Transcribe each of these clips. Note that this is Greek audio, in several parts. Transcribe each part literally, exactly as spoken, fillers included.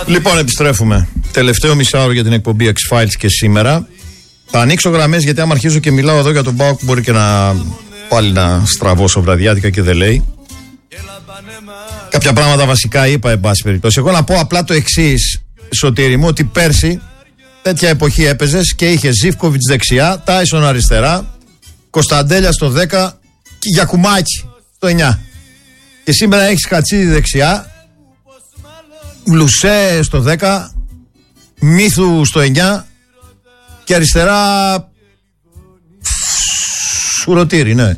Λοιπόν, επιστρέφουμε. Τελευταίο μισάωρο για την εκπομπή X-Files και σήμερα. Θα ανοίξω γραμμές, γιατί άμα αρχίζω και μιλάω εδώ για τον ΠΑΟΚ μπορεί και να πάλι να στραβώσω βραδιάτικα και δεν λέει. Κάποια πράγματα βασικά είπα, εν πάση περιπτώσει. Εγώ να πω απλά το εξής, Σωτήρη μου, ότι πέρσι τέτοια εποχή έπαιζες και είχε Ζίβκοβιτς δεξιά, Τάισον αριστερά, Κωνσταντέλια στο δέκα και Γιακουμάκη στο εννιά. Και σήμερα έχεις Χατσίδη δεξιά, Λουσέ στο δέκα, Μύθου στο εννιά και αριστερά Σουρωτήρη, ναι.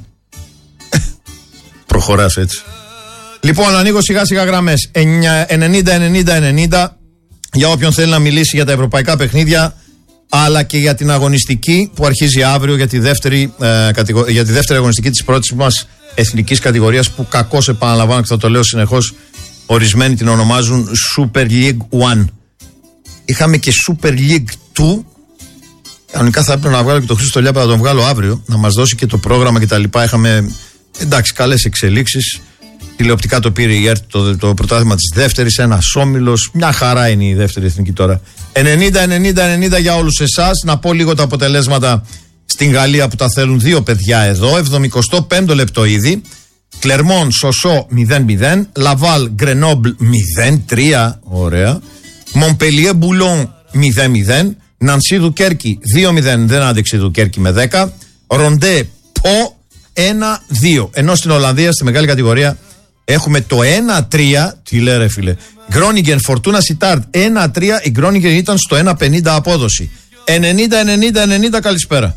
Προχωράς έτσι. Λοιπόν, ανοίγω σιγά σιγά γραμμές ενενήντα ενενήντα ενενήντα για όποιον θέλει να μιλήσει για τα ευρωπαϊκά παιχνίδια, αλλά και για την αγωνιστική που αρχίζει αύριο, για τη δεύτερη, ε, κατηγο... για τη δεύτερη αγωνιστική της πρώτης μας εθνικής κατηγορίας, που κακώς επαναλαμβάνω και θα το λέω συνεχώς, ορισμένοι την ονομάζουν Super League One. Είχαμε και Super League Two. Κανονικά θα έπρεπε να βγάλω και τον Χρήστο Λιάπα, να τον βγάλω αύριο, να μας δώσει και το πρόγραμμα κτλ. Είχαμε, εντάξει, καλές εξελίξεις. Τηλεοπτικά το πήρε η ΕΡΤ, το, το πρωτάθλημα της δεύτερης, ένας όμιλος. Μια χαρά είναι η δεύτερη εθνική τώρα. ενενήντα ενενήντα ενενήντα για όλους εσάς. Να πω λίγο τα αποτελέσματα στην Γαλλία που τα θέλουν δύο παιδιά εδώ. εβδομηκοστό πέμπτο λεπτό ήδη. Κλερμόν Σοσό μηδέν μηδέν. Λαβάλ Γκρενόμπλ μηδέν τρία. Ωραία. Μομπελιέ Μπουλόν μηδέν μηδέν. Νανσί Δουκέρκι δύο μηδέν. Δεν άντεξε η Δουκέρκι με δέκα. Ροντέ Πο ένα δύο. Ενώ στην Ολλανδία, στη μεγάλη κατηγορία, έχουμε το ένα τρία. Τι λέει, ρε φίλε. Γκρόνιγκεν Φορτούνα Σιτάρτ ένα τρία. Η Γκρόνιγκεν ήταν στο ένα πενήντα απόδοση. ενενήντα ενενήντα ενενήντα. Καλησπέρα.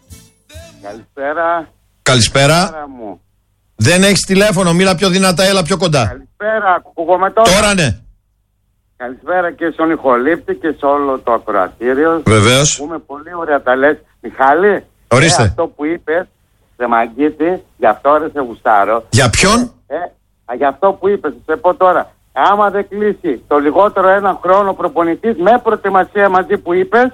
Καλησπέρα. Καλησπέρα. Μου. Δεν έχεις τηλέφωνο, μίλα πιο δυνατά, έλα πιο κοντά. Καλησπέρα, ακούγομαι τώρα. Τώρα ναι. Καλησπέρα και στον ηχολήπτη και σε όλο το ακροατήριο. Βεβαίως. Πούμε πολύ ωραία τα λες. Μιχάλη, ορίστε. Ε, αυτό που είπες, σε μαγκίτη, γι' αυτό ρε σε γουστάρω. Για ποιον? Ε, ε, γι' αυτό που είπες, σε πω τώρα. Άμα δεν κλείσει το λιγότερο ένα χρόνο προπονητής με προετοιμασία μαζί που είπες,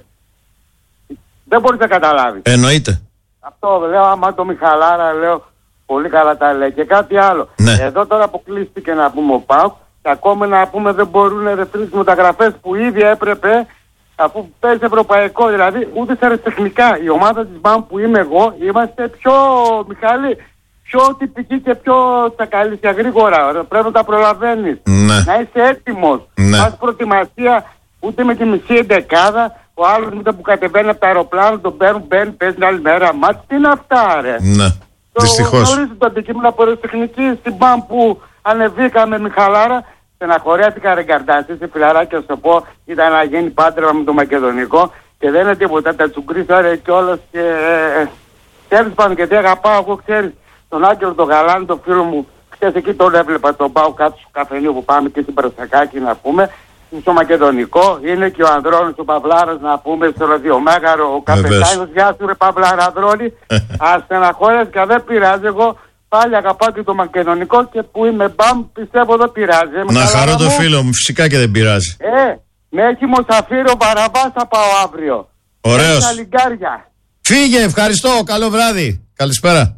δεν μπορείς να καταλάβεις. Εννοείται. Αυτό λέω, άμα το Μιχαλάρα λέω, πολύ καλά τα λέει. Και κάτι άλλο. Ναι. Εδώ τώρα αποκλείστηκε να πούμε ο ΠΑΟΚ και ακόμα να πούμε δεν μπορούν να τρεις μεταγραφές που ήδη έπρεπε, αφού παίζει ευρωπαϊκό. Δηλαδή ούτε σε αριστεχνικά. Η ομάδα της ΜΑΜ που είμαι εγώ είμαστε πιο, Μιχάλη, πιο τυπική και πιο τσακαλίσια γρήγορα. Πρέπει να τα προλαβαίνεις. Ναι. Να είσαι έτοιμος. Ναι. Πας προετοιμασία ούτε με τη μισή εντεκάδα. Ο άλλος μετά που κατεβαίνει από το αεροπλάνο τον παίρνουν, μπαίνει, παίζει την άλλη μέρα. Μάτς, τι είναι αυτά, ρε. Ναι. Δυστυχώς. Γνωρίζετε το αντικείμενο από αεροτεχνική στην ΠΑΜ που ανεβήκαμε Μιχαλάρα. Στεναχωρέθηκα ρε Γκαρντάση, σε φιλαράκια σου το πω, ήταν να γίνει πάντρεμα με το Μακεδονικό και δεν είναι τίποτα, τα τσουγκρίσα ρε κιόλας και ξέρεις πάνω και τι αγαπάω εγώ, ξέρεις τον Άγγελο τον Γαλάνη, τον φίλο μου, ξέρεις εκεί τον έβλεπα, τον πάω κάτω στο καφενείο που πάμε και στην Παρασακάκη να πούμε, στο Μακεδονικό, είναι και ο Ανδρώνης ο Παυλάρας να πούμε, στο ραδιομέγαρο ο Καπετάνιος, γεια σου ρε Παυλάρα Ανδρώνη, αστεναχωρέθηκα, δεν πειράζει εγώ. Πάλι αγαπάω και το Μακεδονικό και που είμαι μπαμ, πιστεύω δεν πειράζει. Ε, να χαρώ το φίλο μου, φυσικά και δεν πειράζει. Ε, με έχει Μοσαφίρο Μπαραβάς θα πάω αύριο. Ωραίος. Λιγκάρια. Φύγε, ευχαριστώ, καλό βράδυ. Καλησπέρα.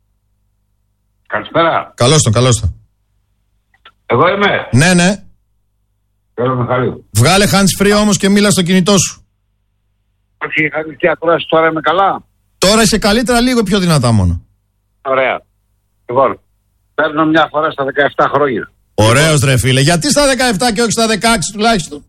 Καλησπέρα. Καλώς τον, καλώς τον. Εγώ είμαι. Ναι, ναι. Καλώς Μιχαλή. Βγάλε hands free όμως και μίλα στο κινητό σου. Όχι, ανοιχτή ακρόαση, τώρα είμαι καλά. Τώρα είσαι καλύτερα, λίγο πιο δυνατά μόνο. Ωραία. Λοιπόν, παίρνω μια φορά στα δεκαεπτά χρόνια. Ωραίος ρε φίλε. Γιατί στα δεκαεπτά και όχι στα δεκαέξι τουλάχιστον?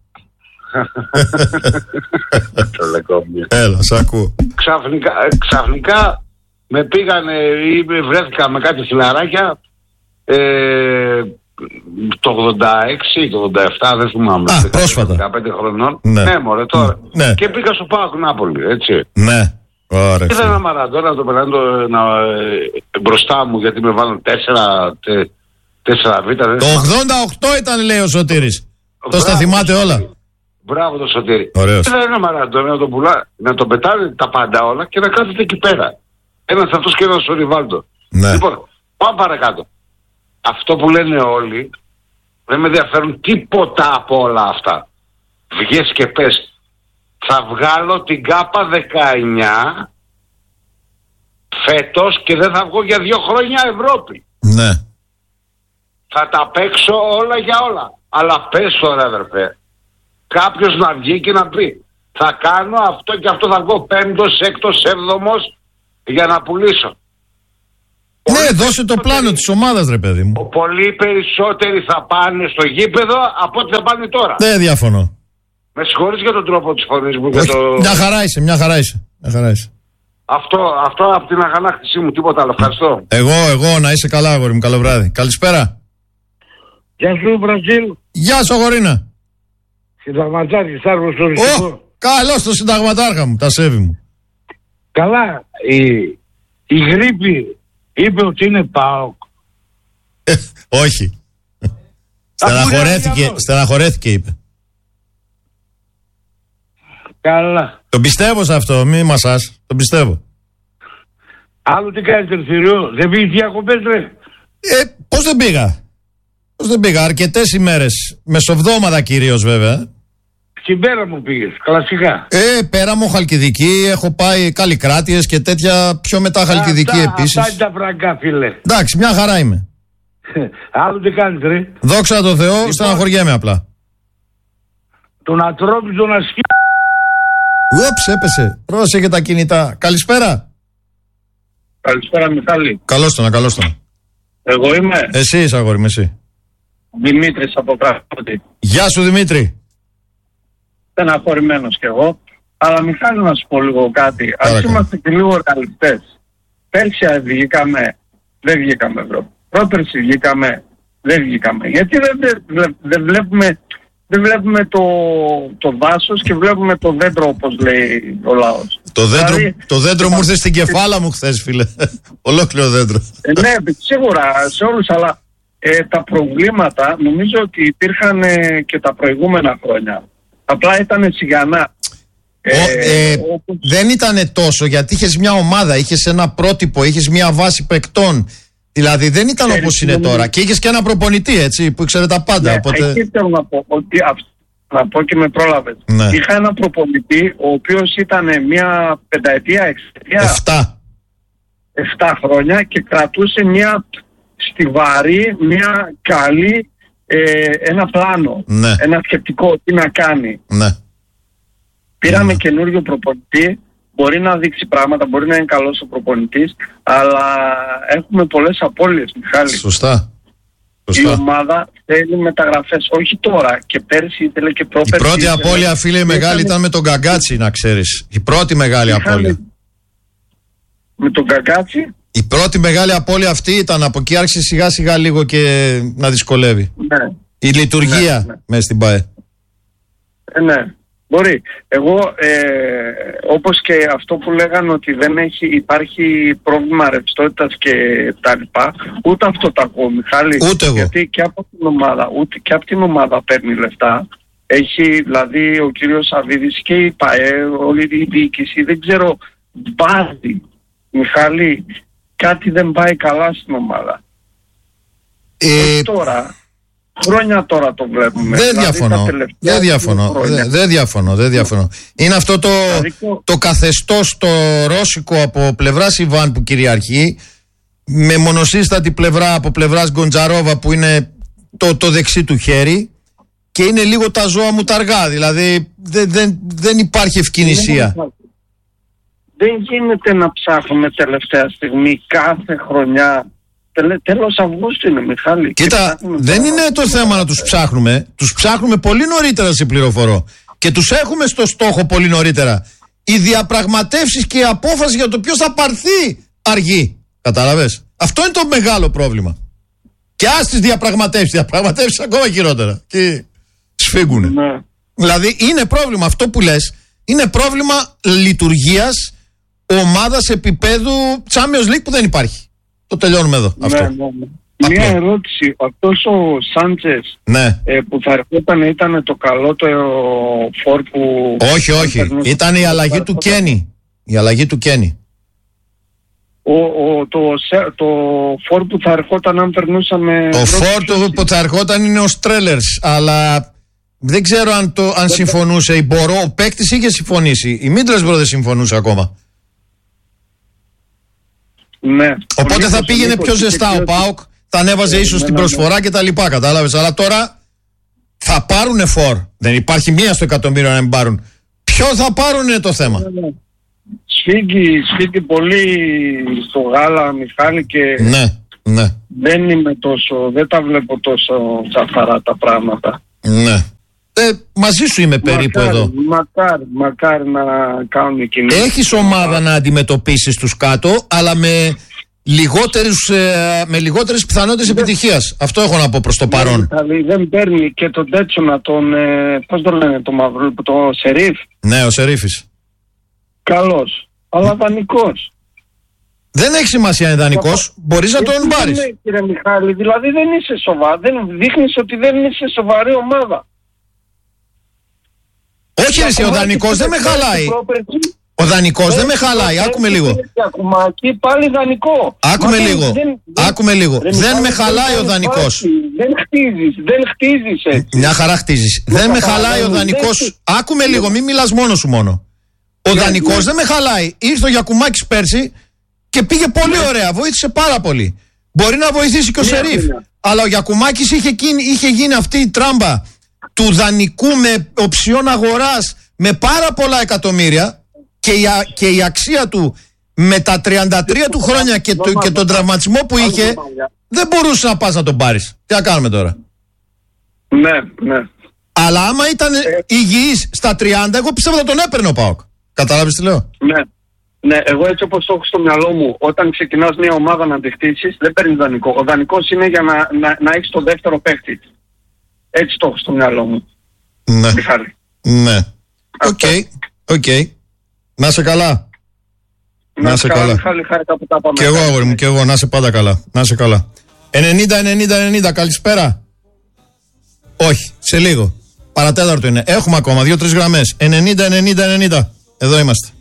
Το λεκόμιο. Έλα, σ' ακούω. Ξαφνικά, ξαφνικά με πήγανε ή βρέθηκα με κάτι φιλαράκια ε, το ογδόντα έξι, το ογδόντα επτά, δεν θυμάμαι. Α, πρόσφατα. δεκαπέντε χρονών. Ναι, ναι μωρέ τώρα. Ναι. Και πήγα στο ΠΑΟΚ Νάπολη, έτσι. Ναι. Ωραία. Είδα ένα Μαραντόνα να το περνάνε ε, μπροστά μου γιατί με βάλουν τέσσερα, τε, τέσσερα β. Το ογδόντα οκτώ ήταν, λέει ο Σωτήρης. Τόσο τα θυμάται όλα. Μπράβο το Σωτήρη. Ωραίος. Είδα ένα Μαραντόνα να τον πουλά, να τον πετάνε τα πάντα όλα και να κάθεται εκεί πέρα. Ένας αυτός και ένας ο Ριβάλντο. Ναι. Λοιπόν, πάμε παρακάτω. Αυτό που λένε όλοι δεν με ενδιαφέρουν τίποτα από όλα αυτά. Βγες και πες. Θα βγάλω την ΚΑΠΑ δεκαεννιά φέτος και δεν θα βγω για δύο χρόνια Ευρώπη. Ναι. Θα τα παίξω όλα για όλα. Αλλά πες τώρα αδερφέ, κάποιος να βγει και να πει θα κάνω αυτό και αυτό, θα βγω πέμπτος, έκτος, έβδομος για να πουλήσω. Ναι, πολύ δώσε το πλάνο της ομάδας, ρε παιδί μου. Πολύ περισσότεροι θα πάνε στο γήπεδο από ό,τι θα πάνε τώρα. Δεν διαφωνώ. Με συγχωρείς για τον τρόπο της φωνής μου. Όχι, το... Μια χαρά είσαι, μια χαρά είσαι. Μια χαρά είσαι. Αυτό, αυτό από την αγανάκτησή μου, τίποτα άλλο. Ευχαριστώ. Εγώ, εγώ, να είσαι καλά, αγόρι μου. Καλό βράδυ. Καλησπέρα. Γεια σου, Βραζίλ. Γεια σου, αγορίνα. Συνταγματάρχης, Άρβος στο Ριστικό. Ω, καλώς το συνταγματάρχα μου, τα σέβη μου. Καλά, η, η γρήπη είπε ότι είναι ΠΑΟΚ. Ε, όχι. Στεναχωρέθηκε, στεναχωρέθηκε, είπε. Καλά. Το πιστεύω σε αυτό, μη μασάς. Το πιστεύω. Άλλο τι κάνεις τερθυριό, δεν πήγες διακοπές, ρε. Ε, πώς δεν πήγα. Πώς δεν πήγα, αρκετές ημέρες. Μεσοβδόμαδα κυρίως, βέβαια. Στην πέρα μου πήγες, κλασικά. Ε, πέρα μου Χαλκιδική, έχω πάει Καλλικράτειες και τέτοια πιο μετά Χαλκιδική αυτά, επίσης. Αυτά είναι τα φραγκά, φίλε. Εντάξει, μια χαρά είμαι. Άλλο τι κάνεις, ρε. Δόξα τω Θεώ, Λοιπόν, στεναχωριέμαι απλά. Τον ανθρώπινο τον ασκεί. Ούψ, έπεσε. Πρόσεχε τα κινητά. Καλησπέρα. Καλησπέρα, Μιχάλη. Καλώς τον, καλώς τον. Εγώ είμαι Εσύ είσαι, αγόρι μου, εσύ. Δημήτρης από Κρασνόδη. Γεια σου, Δημήτρη. Στεναχωρημένος κι εγώ. Αλλά Μιχάλη, να σου πω λίγο κάτι. Ας Παρακαλώ. είμαστε και λίγο ρεαλιστές. Πέρσι βγήκαμε, δεν βγήκαμε Ευρώπη. Πρόπερσι βγήκαμε, δεν βγήκαμε. Γιατί δεν, δεν, δεν βλέπουμε, δεν βλέπουμε το, το δάσος και βλέπουμε το δέντρο, όπως λέει ο λαός. Το δέντρο, Δηλαδή, το δέντρο μου ήρθε στην κεφάλα μου χθες, φίλε. Ολόκληρο δέντρο. Ε, ναι, σίγουρα σε όλους, αλλά ε, τα προβλήματα νομίζω ότι υπήρχαν ε, και τα προηγούμενα χρόνια. Απλά ήταν σιγανά. Ε, Ο, ε, όπως... Δεν ήταν τόσο, γιατί είχες μια ομάδα, είχες ένα πρότυπο, είχες μια βάση παικτών. Δηλαδή δεν ήταν Ξέρεις, όπως είναι νομίζω... τώρα. Και είχες και ένα προπονητή, έτσι, που ήξερε τα πάντα. Ναι, οπότε... εκεί θέλω να πω, ότι αυτό, να πω και με πρόλαβες. Ναι. Είχα ένα προπονητή, ο οποίος ήταν μια πενταετία, εξαετία, Εφτά. εφτά χρόνια και κρατούσε μια στιβαρή, μια καλή, ε, ένα πλάνο, Ναι. ένα σκεπτικό, τι να κάνει. Ναι. Πήραμε Ναι. καινούριο προπονητή, μπορεί να δείξει πράγματα, μπορεί να είναι καλός ο προπονητής, αλλά έχουμε πολλές απώλειες, Μιχάλη. Σωστά. Η Σωστά. ομάδα θέλει μεταγραφές, όχι τώρα, και πέρσι ήθελε και Η πρόπερσι. πρώτη ήθελε. απώλεια, φίλε, η μεγάλη Είχαμε- ήταν με τον Γκαγκάτσι, να ξέρεις. Η πρώτη μεγάλη είχαμε- απώλεια. Με τον Κακάτσι, Η πρώτη μεγάλη απώλεια αυτή ήταν. Από εκεί άρχισε σιγά σιγά λίγο και να δυσκολεύει. ναι. Η λειτουργία Ναι, ναι. μέσα στην ΠΑΕ. Ε, ναι, μπορεί. Εγώ, ε, όπως και αυτό που λέγανε ότι δεν έχει, υπάρχει πρόβλημα ρευστότητας και τα λοιπά, ούτε αυτό το ακούω, Μιχάλη. Ούτε εγώ. Γιατί και από την ομάδα, ούτε και από την ομάδα παίρνει λεφτά. Έχει, δηλαδή, ο κύριος Σαββίδης και η ΠΑΕ, όλη η διοίκηση, δεν ξέρω, βάζει, Μιχάλη, κάτι δεν πάει καλά στην ομάδα. Ε, Τώρα, χρόνια τώρα το βλέπουμε. Δεν Δηλαδή, διαφωνώ. τα τελευταία Δεν διαφωνώ. δύο χρόνια. Δεν δεν διαφωνώ. Δεν διαφωνώ. Είναι αυτό το, Δηλαδή, το καθεστώς το ρώσικο από πλευράς Ιβάν που κυριαρχεί, με μονοσύστατη πλευρά από πλευράς Γκοντζαρόβα που είναι το, το δεξί του χέρι, και είναι λίγο τα ζώα μου τα αργά. Δηλαδή δεν, δεν, δεν υπάρχει ευκαινησία. Δεν γίνεται να ψάχνουμε τελευταία στιγμή κάθε χρονιά. Τελε, τέλος Αυγούστου είναι, Μιχάλη. Και Κοίτα, ψάχνουμε δεν τώρα. είναι το θέμα να τους ψάχνουμε. Τους ψάχνουμε πολύ νωρίτερα, σε πληροφορώ. Και τους έχουμε στο στόχο πολύ νωρίτερα. Οι διαπραγματεύσεις και η απόφαση για το ποιος θα πάρθει αργεί. Κατάλαβες. Αυτό είναι το μεγάλο πρόβλημα. Και ας τις διαπραγματεύσεις. Διαπραγματεύσεις ακόμα χειρότερα. Και σφίγγουνε. Ναι. Δηλαδή είναι πρόβλημα αυτό που λες. Είναι πρόβλημα λειτουργίας ομάδας επίπεδου Champions League που δεν υπάρχει. Το τελειώνουμε εδώ. Ναι, Αυτό. ναι, ναι. Μια Απλό. ερώτηση. Αυτός ο Σάντσες Ναι. ε, που θα ερχόταν ήταν το καλό το φόρ που... Όχι, όχι. Ήταν η αλλαγή του Κένι. Η αλλαγή του Κένι. Ο, ο, το, σε- το φόρ που θα ερχόταν αν περνούσαμε... Ο φόρτο που θα ερχόταν είναι ο Στρέλερς, αλλά δεν ξέρω αν, το, αν συμφωνούσε. Η Μπορώ, ο παίκτης είχε συμφωνήσει. Η Μίτλεσμπρο δεν συμφωνούσε ακόμα. Ναι. Οπότε Ο θα Νίκος, πήγαινε ο Νίκος πιο είχε ζεστά πει ο ότι- ΠΑΟΚ, θα ανέβαζε Ναι, ίσως ναι, την ναι, προσφορά και τα λοιπά, κατάλαβες. Αλλά τώρα Θα πάρουνε φορ. Δεν υπάρχει μία στο εκατομμύριο να μην πάρουν. Ποιο θα πάρουν είναι το θέμα. Σφίγγει, σφίγγει πολύ στο γάλα, Μιχάλη, και Ναι, ναι. δεν είμαι τόσο, δεν τα βλέπω τόσο καθαρά τα πράγματα. Ναι. Ε, μαζί σου είμαι περίπου μακάρι, εδώ. Μακάρι, μακάρι να κάνουν κινήσεις. Έχεις ομάδα να αντιμετωπίσεις τους κάτω, αλλά με λιγότερους, ε, με λιγότερες πιθανότητες επιτυχίας. Αυτό έχω να πω προς το παρόν. Δηλαδή δεν παίρνει και τον Τέτσονα, τον, ε, πώς το λένε, το μαύρο, το Σερίφ. Ναι, ο Σερίφης. Καλός, αλλά δανεικός. Δεν έχει σημασία αν είναι δανεικός, μπορείς να τον πάρεις. Ναι, κύριε Μιχάλη, δηλαδή δεν είσαι σοβαρό, δεν δείχνεις ότι δεν είσαι σοβαρή ομάδα. Όχι εσύ, ο δανεικός δεν με χαλάει. Ο δανεικός δεν με χαλάει, άκουμε λίγο. Πάλι δανεικό. Άκουμε λίγο, άκουμε λίγο. Δεν με χαλάει ο δανεικός. Δεν χτίζεις, δεν χτίζεις έτσι. Μια χαρά χτίζεις. Δεν με χαλάει ο δανεικός. Άκουμε λίγο, μην μιλάς μόνος σου μόνο. Ο δανεικός δεν με χαλάει. Ήρθε ο Γιακουμάκης πέρσι και πήγε πολύ ωραία, βοήθησε πάρα πολύ. Μπορεί να βοηθήσει και ο Σερίφ. Αλλά ο Γιακουμάκης είχε, είχε γίνει αυτή η τράμπα του δανεικού με οψιόν αγοράς με πάρα πολλά εκατομμύρια. Και η, και η αξία του με τα τριάντα τρία του χρόνια και, το, και τον τραυματισμό που είχε, δεν μπορούσε να πας να τον πάρεις. Τι να κάνουμε τώρα. Ναι, ναι. Αλλά άμα ήταν ε... υγιής στα τριάντα, εγώ πιστεύω θα τον έπαιρνε ο ΠΑΟΚ. Καταλάβεις τι λέω. Ναι. Ναι, εγώ έτσι όπως το έχω στο μυαλό μου, όταν ξεκινάς μια ομάδα να τη χτίσεις, δεν παίρνεις δανεικό. Ο δανεικός είναι για να, να, να έχεις τον δεύτερο παίκτη. Έτσι το έχω στο μυαλό μου. Ναι. Μιχάλη. Ναι. Οκ. Okay. Okay. Να σε καλά. Να, να σε καλά. καλά. Χάρη, χάρη, που τα πάμε. Και εγώ, αγόρι μου, και εγώ. Να σε πάντα καλά. Να σε καλά. ενενήντα ενενήντα ενενήντα, καλησπέρα. Όχι, σε λίγο. Παρατέταρτο είναι. Έχουμε ακόμα δύο-τρεις γραμμές. ενενήντα ενενήντα ενενήντα. Εδώ είμαστε.